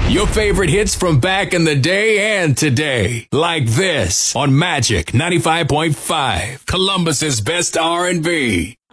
Your favorite hits from back in the day and today. Like this on Magic 95.5. Columbus's best R&B.